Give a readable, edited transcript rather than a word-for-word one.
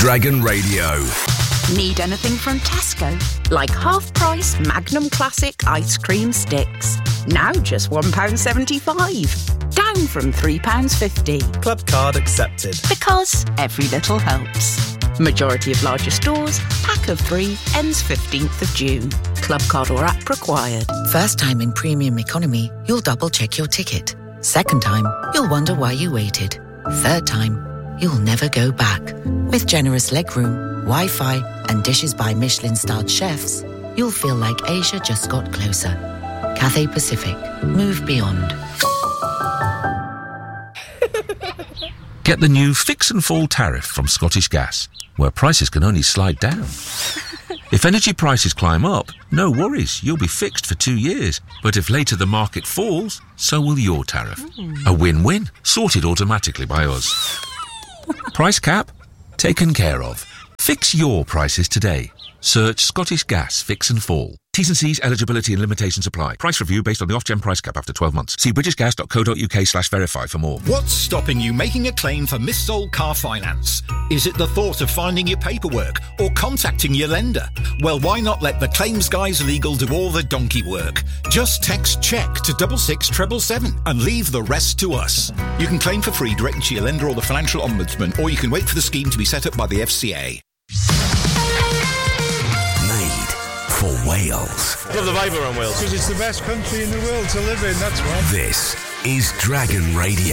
Dragon Radio. Need anything from Tesco? Like half-price Magnum Classic ice cream sticks. Now just £1.75. Down from £3.50. Club card accepted. Because every little helps. Majority of larger stores, pack of 3, ends 15th of June. Club card or app required. First time in premium economy, you'll double check your ticket. Second time, you'll wonder why you waited. Third time, you'll never go back. With generous legroom, Wi-Fi and dishes by Michelin-starred chefs, you'll feel like Asia just got closer. Cathay Pacific. Move beyond. Get the new Fix and Fall tariff from Scottish Gas, where prices can only slide down. If energy prices climb up, no worries, you'll be fixed for 2 years. But if later the market falls, so will your tariff. A win-win, sorted automatically by us. Price cap? Taken care of. Fix your prices today. Search Scottish Gas Fix and Fall. T's and C's, eligibility and limitations apply. Price review based on the off-gen price cap after 12 months. See britishgas.co.uk/verify for more. What's stopping you making a claim for missold car finance? Is it the thought of finding your paperwork or contacting your lender? Well, why not let the Claims Guys Legal do all the donkey work? Just text CHECK to 66777 and leave the rest to us. You can claim for free directly to your lender or the Financial Ombudsman, or you can wait for the scheme to be set up by the FCA. For Wales. Love the vibe around Wales. Because it's the best country in the world to live in, that's why. This is Dragon Radio.